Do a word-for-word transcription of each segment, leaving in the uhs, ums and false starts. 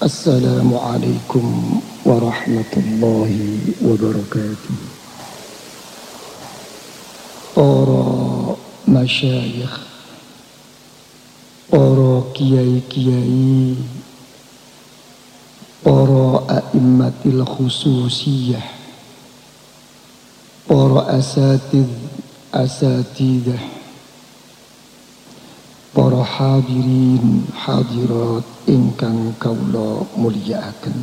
Assalamualaikum warahmatullahi wabarakatuh. Para masyayikh, para kiai-kiai, para a'immatil khususiyah, para asatidh asatidah, para hadirin hadirat ingkang kaula mulyakaken.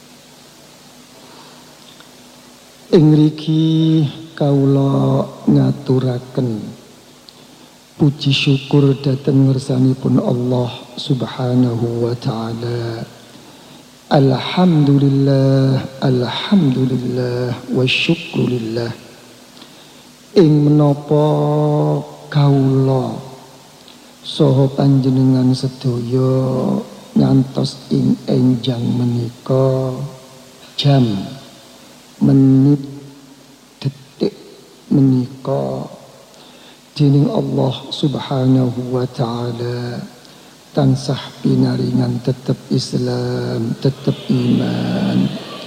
Ing mriki kaula ngaturaken puji syukur dhateng ngersanipun Allah Subhanahu wa taala. Alhamdulillah, alhamdulillah wa syukrulillah. Ing menapa kaula saha panjenengan sedaya ngantos ing enjang menika jam, menit, detik menika dening Allah Subhanahu wa taala tansah pinaringan tetep Islam, tetep iman,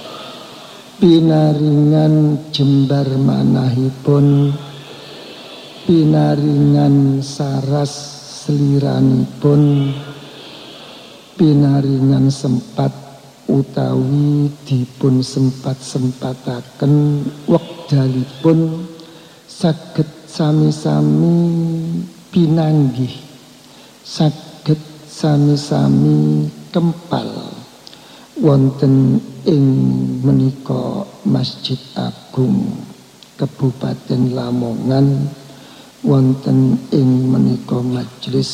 pinaringan jembar manahipun, pinaringan saras seliranipun, pinaringan sempat utawi dipun sempat-sempataken wekdalipun saged sami-sami pinanggih, saged sami-sami kempal wonten ing menika Masjid Agung Kabupaten Lamongan, wonten ing menika majelis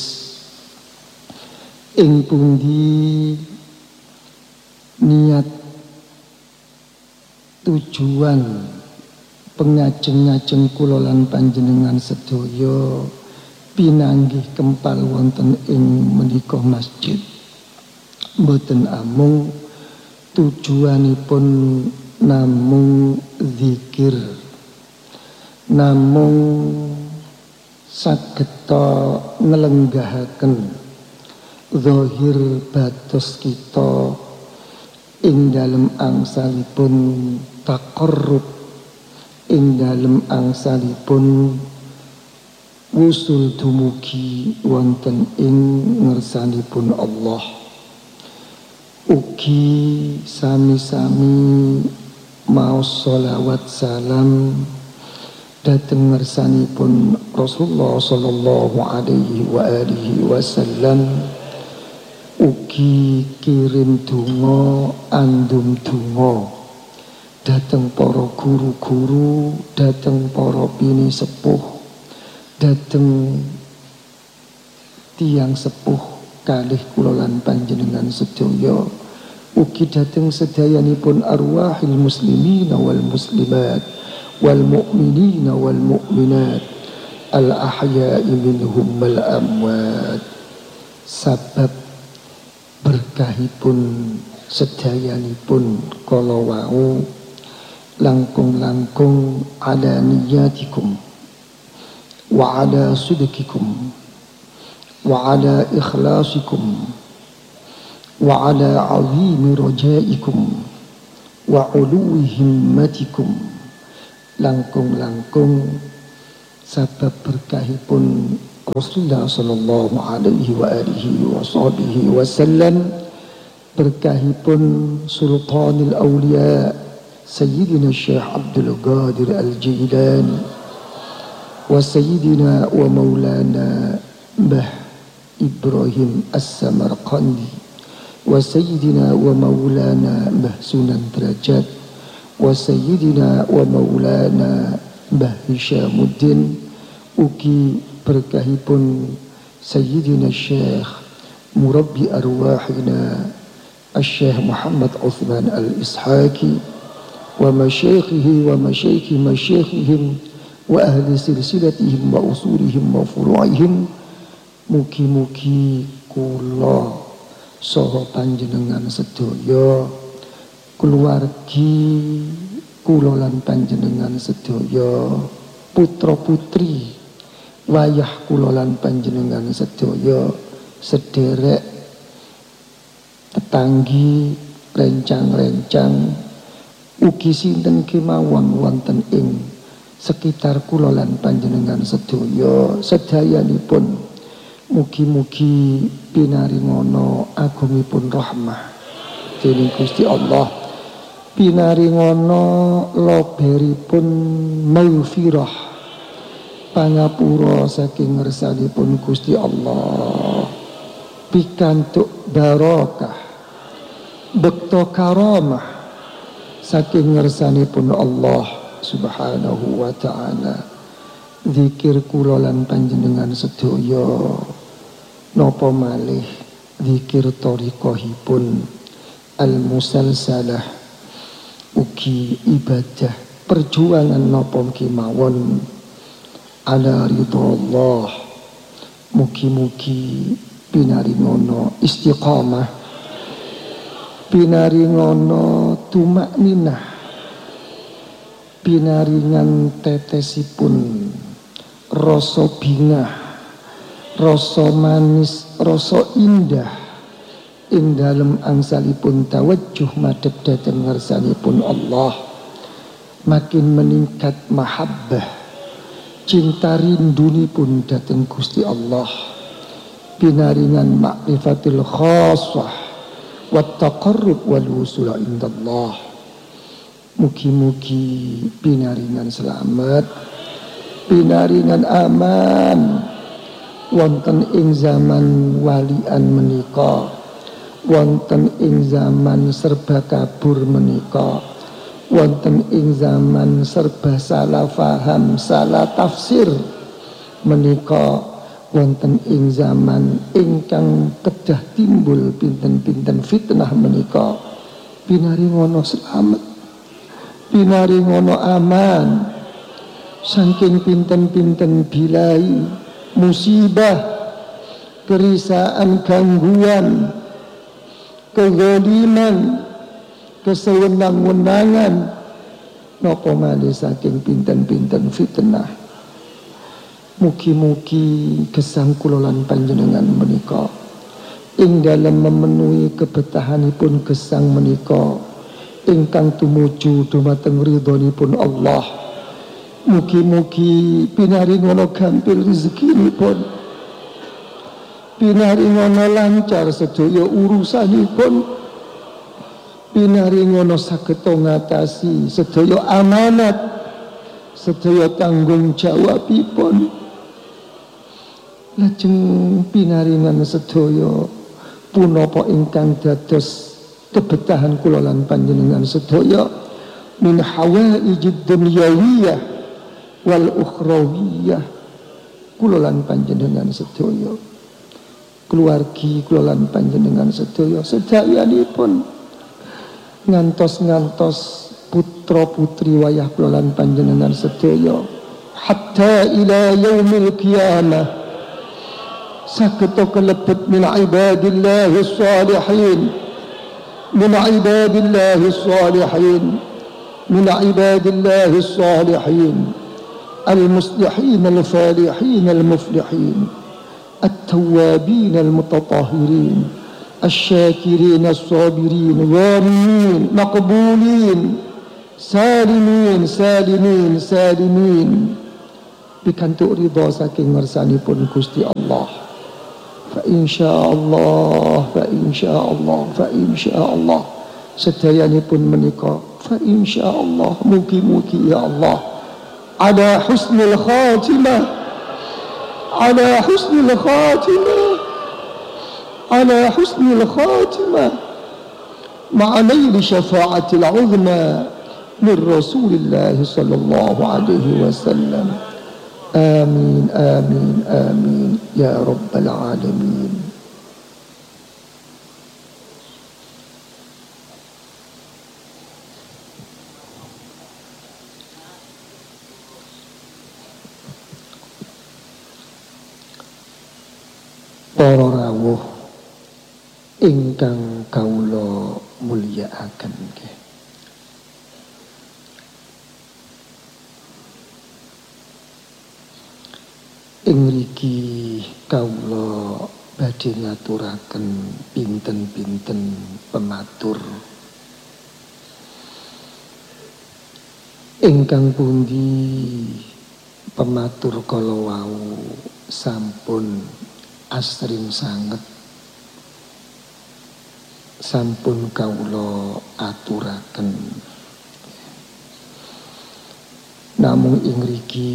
ing pundi niat tujuan pengajeng-ajeng kula lan panjenengan sedaya pinanggih kempal wonten ing menika masjid mboten amung tujuanipun namung zikir, namung sageta nglenggahaken zahir batos kita ing dalem angsalipun taqarrub, ing dalem angsalipun wusul dumugi wonten ing ngersanipun Allah. Ugi sami-sami maos sholawat salam dhateng ngersanipun Rasulullah sallallahu alaihi wa alihi wasallam. Ugi kirim donga, andum donga dhateng para guru-guru, dhateng para bini sepuh, dhateng tiang sepuh kalih kula lan panjenengan sedaya, ugi dhateng sedayanipun arwahil muslimina wal muslimat wal mu'minina wal mu'minat al ahya'i minhum wal amwat. Sabab berkahipun sedayanipun kala wau langkung-langkung ala niyatikum wa ala sidqikum wa ala ikhlasikum wa ala azimi rajaikum wa uluwi himmatikum. Langkung-langkung sabab berkahipun Rasulullah sallallahu alaihi wa alihi wa sahbihi wasallam, berkahipun Sultanul Awliya Sayyidina Syekh Abdul Qadir Al-Jilani wa Sayyidina wa Maulana Mbah Ibrahim As-Samarqandi wa Sayyidina wa Maulana Mbah Sunan Derajat wa Sayyidina wa Maulana Mbah Hishamuddin. Ugi berkahipun Sayyidina Syekh Murabbi Arwahina Syekh Muhammad Uthman Al-Ishaqi wa masyayikhihi wa masyayikhi masyayikhihim wa ahli silsilatihim wa usulihim wa furu'ihim. Mugi-mugi kula saha panjenengan sedaya, keluargi kula lan panjenengan sedaya, putra-putri wayah kula lan panjenengan sedaya, sederek kangge rencang-rencang ugi sinten kemawon wonten ing sekitar kula lan panjenengan sedaya sedayanipun mugi-mugi pinaringono agungipun rahmah dening Gusti Allah, pinaringono loberipun maghfirah pangapura saking ngersanipun Gusti Allah, pikantuk barokah bekto karamah saking ngersanipun Allah subhanahu wa ta'ala. Zikir kula lan panjenengan sedaya napa malih zikir thariqahipun al-musalsalah ugi ibadah perjuangan napa kemawon ala ridha Allah, mugi-mugi pinaringono istiqamah, pinaringono tumakninah, pinaringan tetesipun rasa bingah, rasa manis, rasa indah ing dalem angsalipun tawajjuh madhep dhateng ngersanipun Allah, makin meningkat mahabbah cinta rindunipun dhateng Gusti Allah, pinaringan ma'rifatil khassah wa taqarrub wal wusula indallah. Mugi-mugi pinaringan selamat, pinaringan aman wonten ing zaman walian menika, wonten ing zaman serba kabur menika, wonten ing zaman serba salah faham, salah tafsir menika, wonten ing zaman ingkang kedah timbul pinten-pinten fitnah menika, pinaringono selamat, pinaringono aman saking pinten-pinten bilai musibah, kerisaan, gangguan, kezaliman, kesewenang-wenangan, napa malih saking pinten-pinten fitnah. Mugi-mugi gesang kula lan panjenengan menika ing dalem memenuhi kebetahanipun gesang menika ingkang tumuju dumateng ridhonipun Allah. Mugi-mugi pinaringono gampil rezekinipun, pinaringono lancar sedaya urusanipun, pinaringono sageta ngatasi sedaya amanat, sedaya tanggung jawabipun, lajeng pinaringan sedaya punapa ingkang dados kebetahan kula lan panjenengan sedaya min hawaijid dunyawiyah wal ukhrawiyah kula lan panjenengan sedaya, keluargi kula lan panjenengan sedaya sedayanipun, ngantos-ngantos putra putri wayah kula lan panjenengan sedaya hatta ila yaumil qiyamah sageta kelebet min ibadillahi shalihin, min ibadillahi shalihin, min ibadillahi shalihin المصلحين الفالحين المفلحين التوابين المتطهرين الشاكرين الصابرين غانمين مقبولين سالمين سالمين سالمين pikantuk ridha saking ngersanipun Gusti Allah. Fa insyaallah, fa insyaallah, fa insyaallah sedayanipun menika fa insyaallah, mugi-mugi ya Allah على حسن الخاتمة على حسن الخاتمة على حسن الخاتمة مع نيل شفاعة العظمى من رسول الله صلى الله عليه وسلم. آمين آمين آمين يا رب العالمين. Para rawuh ingkang kawula mulyakaken nggih. Ing mriki kawula badhe badhe ngaturaken pinten-pinten pematur ingkang pundi pematur kala wau sampun asring sanget sampun kawula aturaken. Namung ing mriki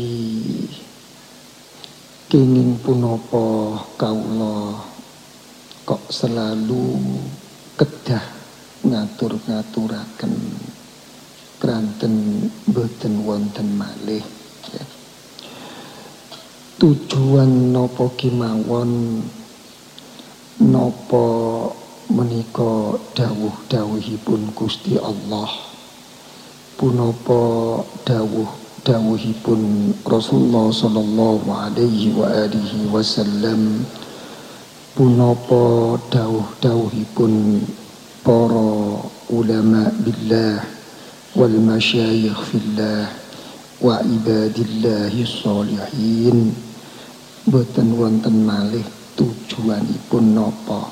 kenging punapa kawula kok selalu kedah ngatur-ngaturaken kranten boten wonten malih ya. Tujuan napa kemawon napa menika dawuh-dawuhipun Gusti Allah punapa dawuh-dawuhipun Rasulullah sallallahu alaihi wa alihi wasallam punapa dawuh-dawuhipun para ulama billah wal masyayikh fillah wa ibadillahi sholihin boten wonten malih tujuanipun napa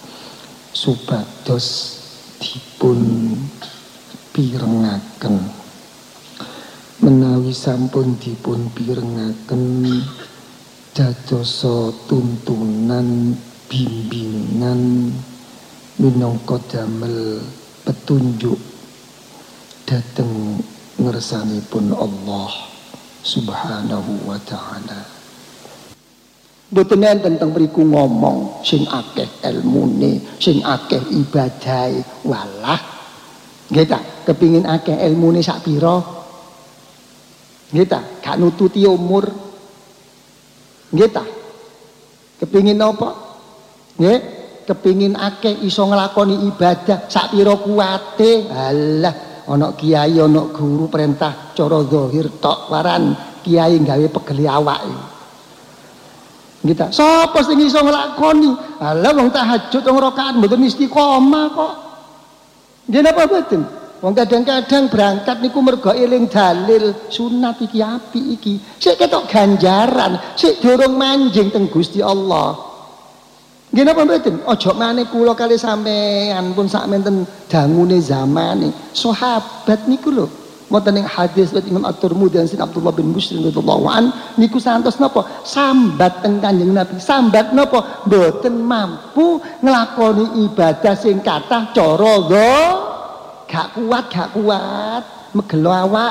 supados dipun pirengaken menawi sampun dipun pirengaken dadosa tuntunan bimbingan minangka damel petunjuk dhateng ngersanipun Allah Subhanahu wa ta'ala. Mboten enten teng mriku ngomong sing akeh elmune, sing akeh ibadahe. Walah. Nggih ta, kepingin akeh elmune sak pira? Nggih ta, gak nututi umur. Nggih ta? Kepingin apa? Nggih, kepingin akeh iso nglakoni ibadah sak pira kuwate. Halah, ana kiai ana guru perintah cara zahir tok waran kiai gawe pegeli awake. Kita sapa sing iso nglakoni? Ala wong tahajud wong rakaat mboten istiqomah kok. Nggih napa mboten? Wong kadang-kadang berangkat niku mergo eling dalil sunat iki apik iki. Sik ketok ganjaran, sik durung manjing teng Gusti Allah. Nggih napa mboten? Aja maneh kula kali sampean pun sakmenten dangune zamane. Sahabat niku lho wonten ing hadis dari Imam At-Tirmidzi dan Sayyidina Abdullah bin Muslim radhiyallahu an niku santos napa sambat teng Kanjeng Nabi sambat napa mboten mampu nglakoni ibadah sing kathah cara dho gak kuat gak kuat megelo awak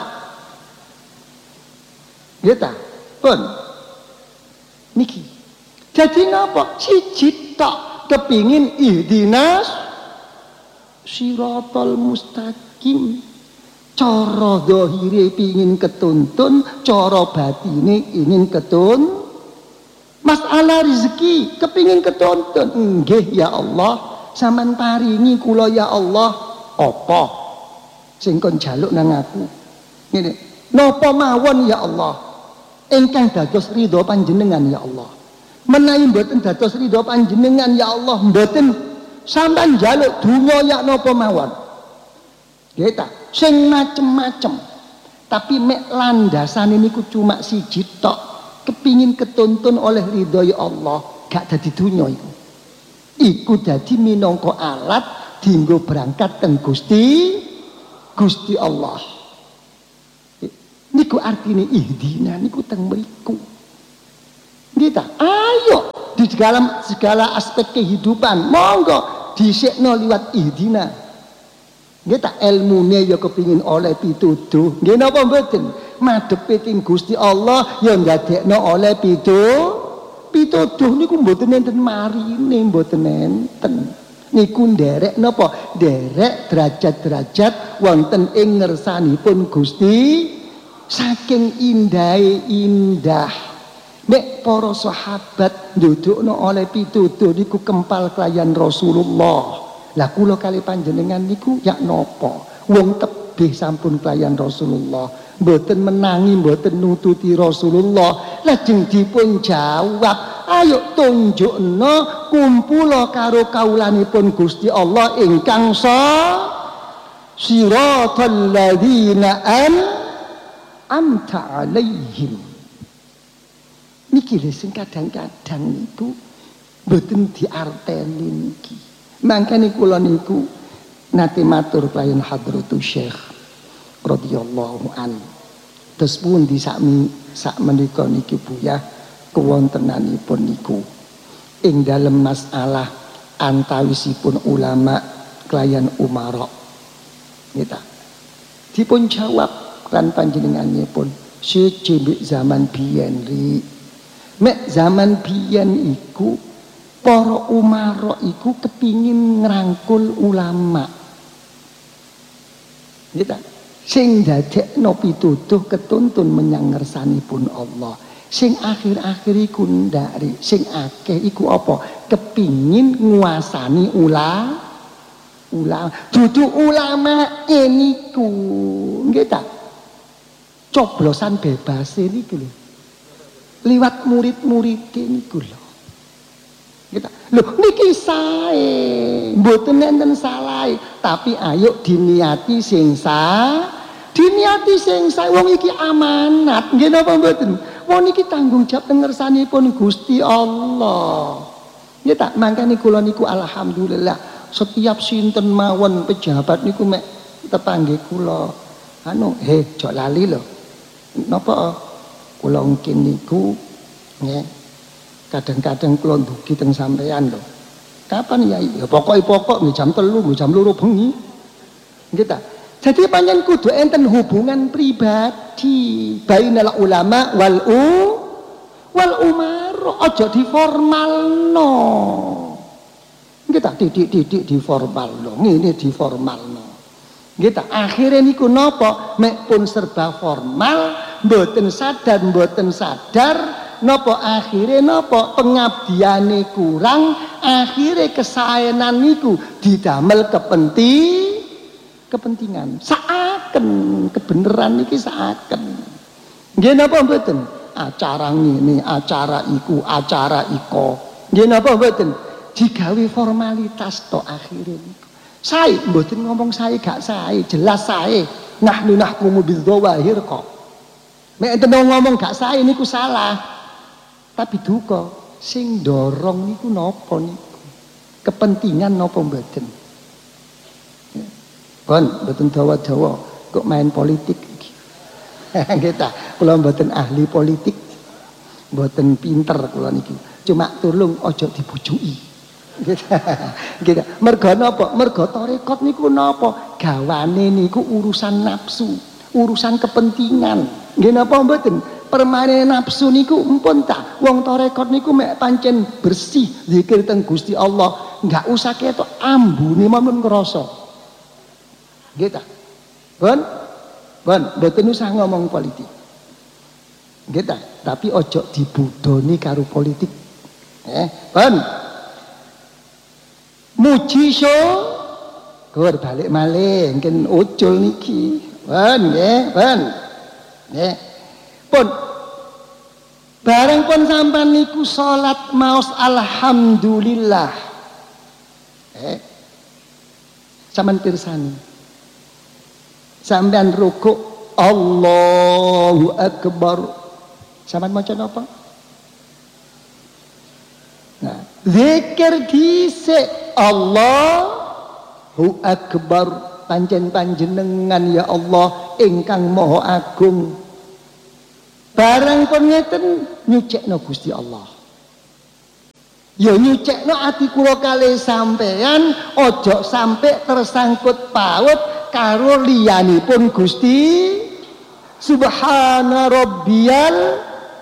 nggih ta pun niki dadi napa siji tok kepingin ihdinas siratal mustaqim. Cara zahire pingin ketuntun, cara batine ingin ketun. Masalah rezeki kepingin ketuntun. Nggih ya Allah, sampean paringi kula ya Allah. Apa sing kon njaluk nang aku? Ngene. Napa mawon ya Allah? Ingkang dados ridho panjenengan ya Allah. Menawi mboten dados ridho panjenengan ya Allah, mboten sampean njaluk dunya ya napa mawon. Nggih ta? Sing macem-macem tapi mek landasane niku cuma siji tok kepingin ketuntun oleh ridho Allah gak dadi dunya iku iku dadi minangka alat dienggo berangkat teng Gusti Gusti Allah niku artine ihdina niku teng mriku nggih ta ayo di dalam segala aspek kehidupan monggo dhisikno liwat ihdina. Nggih tak ilmune ya kepingin oleh pituduh. Nggih napa mboten? Madhepe ing Gusti Allah ya ndadekno oleh pituduh. Pituduh niku mboten enten marine, mboten enten. Niku nderek napa? Nderek derajat-derajat wonten ing ngersanipun Gusti saking indahe indah. Nek para sahabat ndudukno oleh pituduh niku kempal kelayan Rasulullah. Lah kula kali panjenengan niku yak napa wong tebih sampun kelayan Rasulullah mboten menangi mboten nututi Rasulullah lajeng dipun jawab ayo tunjukno kumpula karo kaulanipun Gusti Allah ingkang sa siratal ladzina an'amta alaihim niki lho sing kadang-kadang niku Mboten diarteni niki. Mangkane kula niku nate matur kaliyan Hadratus Syekh radhiyallahu an. Terus pundi sakmi sak menika niki Buya kewontenanipun niku ing dalem masalah antawisipun ulama kaliyan umara. Nggih. Dipun jawab lan panjenenganipun siji mbek zaman biyen ri. Mek zaman biyen iku para umara iku kepingin ngrangkul ulama. Nggih ta? Sing dadekno pituduh ketuntun menyang ngersanipun Allah. Sing akhir-akhir iku ndari, sing akeh iku apa? Kepingin nguasani ula ulama. Dudu ulama niku. Nggih ta? Coblosan bebas niku lho. Liwat murid-murid niku lho. Kita, loh niki sae, mboten enten salah, tapi ayo diniati sing sah, diniati sing sah. Wong iki amanat, nggih napa mboten? Wong niki tanggung jawab ngersanipun Gusti Allah. Nggih tak mangkane kula niku alhamdulillah setiap sinten mawon pejabat niku mek tepangge kula. Anu, he, jok lali lho. Napa kula mungkin niku nggih kadang-kadang kula ndugi teng sampean lho. Kapan ya? Ya pokok-pokok nggih jam telu, nggih jam loro bengi. Nggih ta? Jadi pancen kudu enten hubungan pribadi bainal ulama wal u wal umara, aja diformalno. Nggih ta? Didik-didik diformalno, ngene diformalno. Nggih ta? Akhire niku napa? Mek pun serba formal, mboten sadar, mboten sadar napa akhire napa pengabdiane kurang, akhire kesaenan niku didamel kepenting kepentingan. Saaken kebenaran niki saaken. Nggih napa mboten? Acara ngene, acara iku, acara iko. Nggih napa mboten? Digawe formalitas tok akhire niku. Sae mboten ngomong sae gak sae, jelas sae. Nahnu nahkumu bidzawahir kok. Nek enten ngomong gak sae niku salah. Tapi duka sing dorong niku napa niku? Kepentingan napa mboten? Kon mboten dawa-dawa kok main politik iki. Nggih ta, kula mboten ahli politik. Mboten pinter kula niki. Cuma tulung aja dibujuki. Nggih ta. Nggih ta. Mergo napa? Mergo tarekat niku napa? Gawane niku urusan nafsu, urusan kepentingan. Nggih napa mboten? Permane nafsu niku empun ta wong tarekat niku mek pancen bersih zikir teng Gusti Allah, enggak usah ketok ambune mawon ngrasa. Nggih ta? Bon? Bon, mboten usah ngomong politik. Nggih ta? Tapi ojo dibudoni karo politik. Eh, bon. Muji so gur balik malih mungkin ucul niki. Bon, nggih, bon. Nggih. Pun bareng pun sampean niku salat maos alhamdulillah. Eh. Sampeyan pirsani. Sampeyan rukuk Allahu akbar. Sampeyan maca napa? Nah, zikir dhisik Allahu akbar, pancen panjenengan ya Allah ingkang maha agung. Barang pun ngeten nyucekno Gusti Allah. Ya nyucekno ati kula kalih sampean ojo sampai tersangkut paut karo liyanipun Gusti. Subhana rabbiyal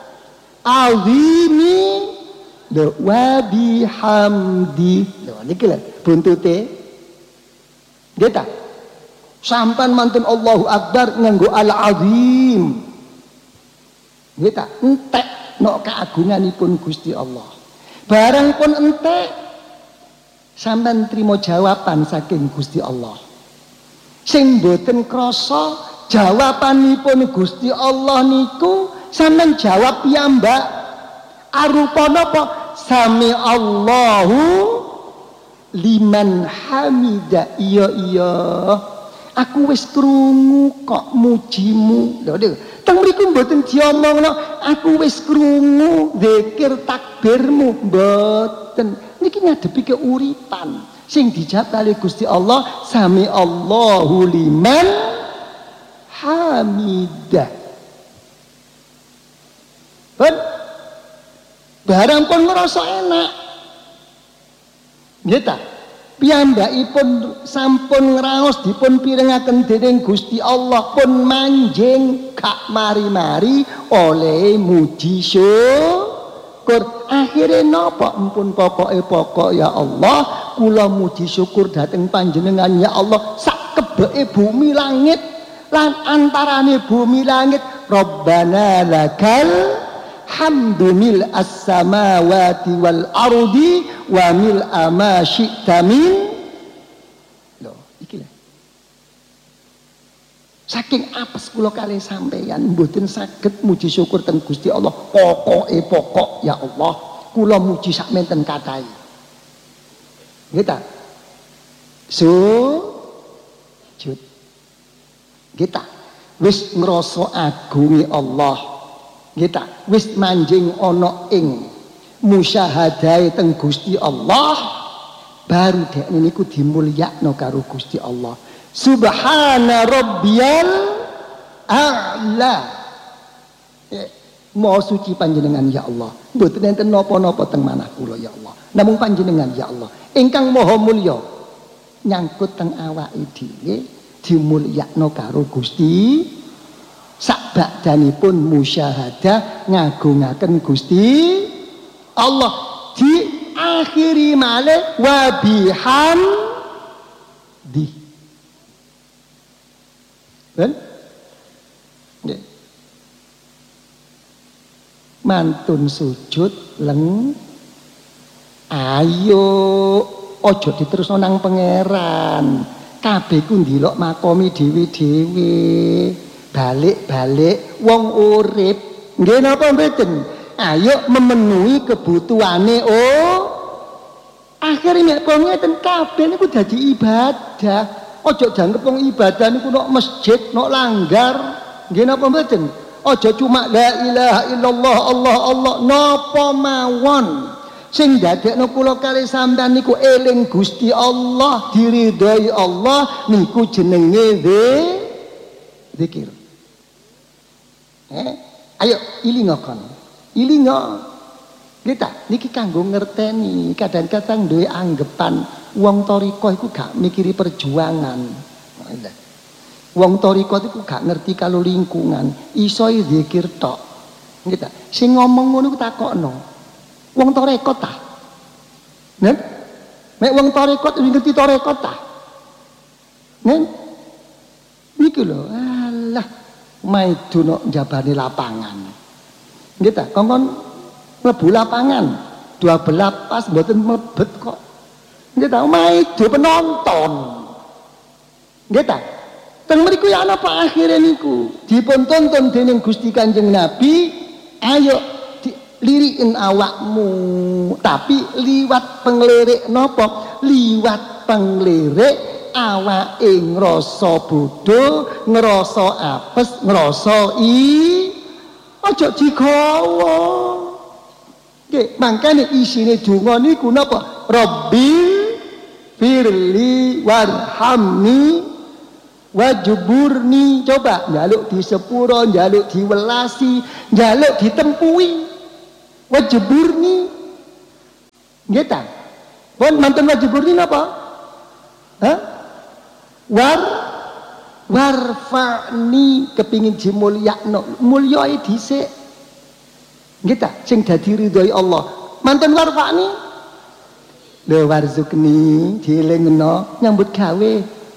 azimi wa bihamdi. Lho niki lho buntute. Nggih ta? Sampean mantun Allahu Akbar nganggo al-azim. Nggih ta? Entek nok keagunganipun Gusti Allah. Barang pun entek sampean trimo jawaban saking Gusti Allah. Sing mboten krasa jawabanipun Gusti Allah niku sampean jawab piyambak arupa napa? Sami Allahu liman hamida. Iya iya. Aku wis krungu kok mujimu. Lho lho. Teng mriku mboten diomongno aku wis krungu zikir takbir takbirmu mboten. Niki ngadepi keuripan. Sing dijawab kali Gusti Allah, sami Allahu liman hamidah. Ben barang pun ngerasa enak. Nggih ta? Piyambakipun sampun ngraos dipun pirengaken dening Gusti Allah pun manjing gak mari-mari oleh muji syukur. Akhire napa empun pokoke pokok ya Allah kula muji syukur dhateng panjenengan ya Allah sak kebeke bumi langit lan antarane bumi langit Rabbana lakal hamdu mil as-samawati wal ardi wa mil ma syi'ta min. Lho iki lho. Saking apes kula kalih sampeyan mboten saged muji syukur teng Gusti Allah. Pokoke pokok ya Allah kula muji sak menten kathah. Nggih ta? Sujud. Nggih ta? Wis ngrasa agunge Allah. Kita wis manjing ana ing musyahadahe teng Gusti Allah baru dek niku dimulyakno karo Gusti Allah. Subhana rabbiyal a'la. Eh, Maha suci panjenengan ya Allah. Mboten enten napa-napa teng manah kula ya Allah. Namung panjenengan ya Allah ingkang maha mulya nyangkut teng awake dhewe dimulyakno karo Gusti sakbadanipun musyahadah ngagungaken Gusti Allah diakhiri malih wa bihamdi. Ben? Nggih. Mantun sujud leng ayo aja diterusno nang pangeran. Kabeh ku ndelok makomi dhewe-dhewe. Balik-balik wong urip nggih napa mboten ayo memenuhi kebutuhane oh akhirnya nek ngeten kabeh niku dadi ibadah aja dianggep wong ibadah niku nok masjid nok langgar nggih napa mboten aja cuma la ilaha illallah Allah Allah napa mawon sing dadekno kula kalih sampean niku eling Gusti Allah diridhoi Allah niku jenenge zikir. Eh, ayo ilinga kon. Ilinga. Kita niki kanggo ngerteni, kadang-kadang duwe anggepan wong thariqah iku gak mikiri perjuangan. Wong thariqah iku gak ngerti kalau lingkungan, iso zikir tok. Kita sing ngomong ngono ku takokno. Wong thariqah ta? Nen? Nek wong thariqah ngerti thariqah ta? Nen? Niki lho, alah maidu nok njabane lapangan. Nggih ta, kongkon mlebu lapangan, dua belas pas mboten mlebet kok. Nggih ta, maidu penonton. Nggih ta? Teng mriku ya ana apa akhire niku? Dipun tonton dening Gusti Kanjeng Nabi, ayo lirikin awakmu, tapi liwat penglirik napa? Liwat penglirik awake ngrasa bodho, ngrasa apes, ngrasa i aja digawa. Nggih, mangkane isine donga niku napa? Rabbil firli warhamni wajburni. Coba njaluk di sepuro, njaluk diwelasi, njaluk ditempui. Wajburni. Nggih ta? Pun manten wajburni napa? Hah? War warfa'ni kepingin dimulyakno mulyai dhisik nggih ta sing dadi ridhoi Allah manten warfa'ni lho warzukni dielingno nyambut gawe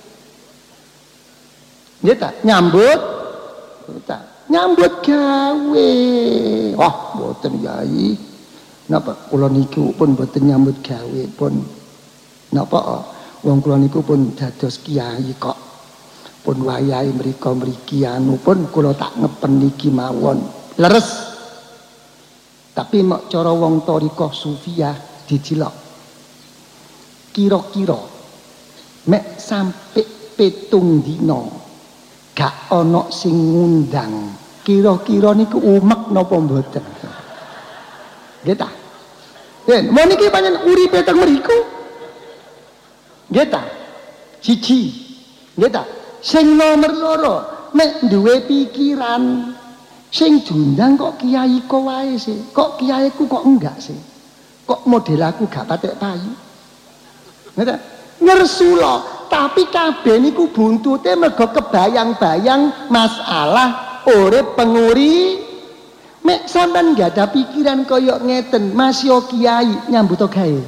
nggih ta nyambut ta nyambut gawe wah mboten yai napa kula niku pun mboten nyambut gawe pun napa wong kula niku pun dados kiai kok. Pun wayahe mrika mriki anu pun kula tak ngepen niki mawon. Leres. Tapi mek cara wong thariqah sufiyah dijilok. Kira-kira mek sampe pitung dina gak ana sing ngundang. Kira-kira niku umek napa mboten? Nggih ta? Yen, mau niki pancen uripe teng mriku. Nggih ta? Siji. Nggih ta? Sing nomor loro, nek duwe pikiran sing diundang kok kiai kok wae sih. Kok kiaiku kok enggak sih? Kok model aku gak patek payu. Nggih ta? Ngersula, tapi kabeh niku buntute mergo kebayang-bayang masalah urip penguri. Mek sampean gak ada pikiran koyok ngeten, masih kiai nyambut gawe.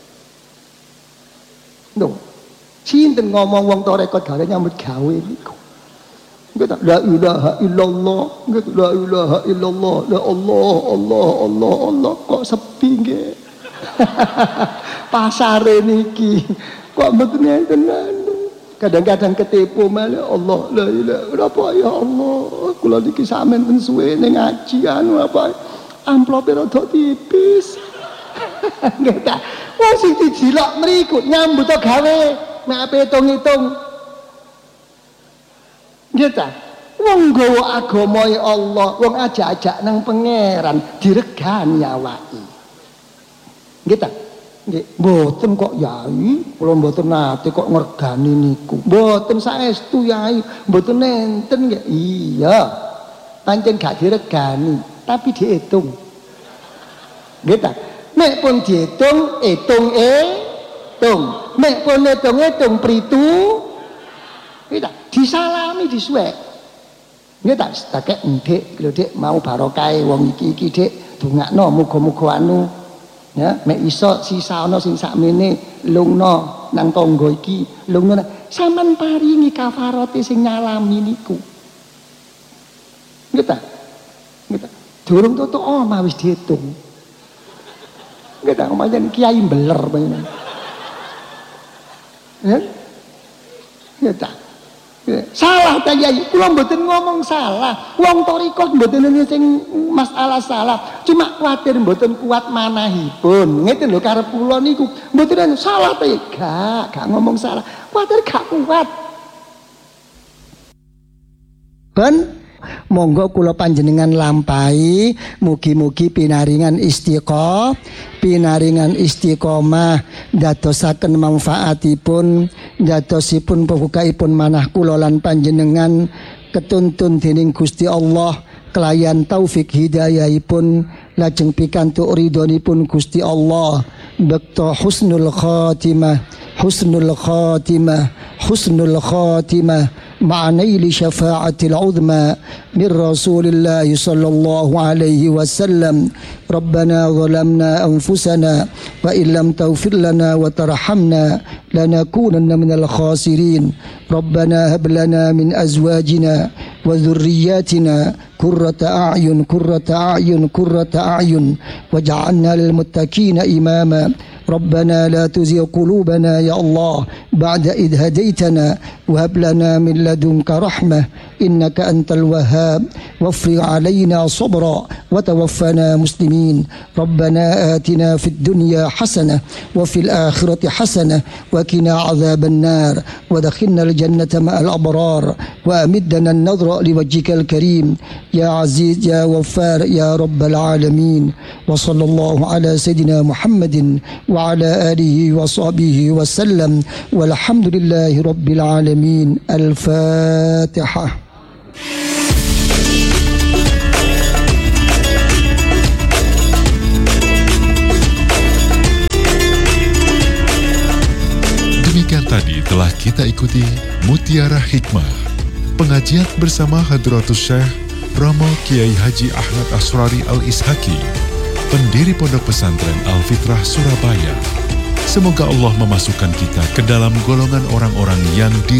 No. Sinten ngomong wong tarekat gawe nyambut gawe niku. Nggih ta, la ilaha illallah, nggih la ilaha illallah, la Allah Allah Allah Allah kok sepi nggih. Pasare niki kok mboten enten anu. Kadang-kadang ketipu malah Allah la ilaha apa ya Allah. Kula niki sampean pun suwe ning ngaji anu apa amplope rada tipis. Nggih ta. Wong sing dijilok mriku nyambut gawe nek ape hitung-hitung. Nggih ta. Wong nggawa agamae Allah, wong ajak-ajak nang pangeran diregani awake. Nggih ta. Nggih, mboten kok yai, kula mboten nate kok ngregani niku. Mboten saestu yai, mboten nenten nggih. Iya. Pancen gak diregani, tapi diitung. Nggih ta? Nek pun diitung, itung e, tung. Nek pun itung-itung pritu, nggih ta? Disalami disuwek. Nggih ta? Takek ndek, lho Dik, mau barokahe wong iki-iki Dik, dongakno muga-muga anu ya mek iso sisa ana sing sakmene lungno nang tangga iki lungno sampean paringi kafarate sing nyalami niku nggih ta nggih ta durung tutuk omah wis diitung nggih ta pancen kiai mbeler pancen ya nggih ta salah ta yai kula mboten ngomong salah wong tarekat mboten ana sing masalah salah cuma kuwatir mboten kuat manahipun ngeten lho karep kula niku mboten ana salah ta gak gak ngomong salah kuwatir gak kuat ben monggo kula panjenengan lampahi mugi-mugi pinaringan istiqomah pinaringan istiqomah dadosaken manfaatipun dadosipun pembukaipun manah kula lan panjenengan ketuntun dening Gusti Allah kelayan taufik hidayahipun lajeng pikantuk ridhonipun Gusti Allah bekto husnul khatimah husnul khatimah husnul khatimah معنى لشفاعة العظمى من رسول الله صلى الله عليه وسلم ربنا ظلمنا أنفسنا وإن لم تغفر لنا وترحمنا لنكونن من الخاسرين ربنا هب لنا من أزواجنا وذرياتنا قرة أعين قرة أعين قرة أعين واجعلنا للمتقين إماما ربنا لا تزغ قلوبنا يا الله بعد إذ هديتنا وهب لنا من لدنك رحمة إنك أنت الوهاب وافرغ علينا صبرا وتوفنا مسلمين ربنا آتنا في الدنيا حسنة وفي الآخرة حسنة وقنا عذاب النار ودخلنا الجنة مع الأبرار وأمدنا النظر لوجهك الكريم يا عزيز يا غفار يا رب العالمين وصلى الله على سيدنا محمد وعلى آله وصحبه وسلم والحمد لله رب العالمين الفاتحة. Demikian tadi telah kita ikuti Mutiara Hikmah, pengajian bersama Hadratus Syekh Romo Kiai Haji Ahmad Asrari Al-Ishaki, pendiri Pondok Pesantren Al-Fitrah Surabaya. Semoga Allah memasukkan kita ke dalam golongan orang-orang yang di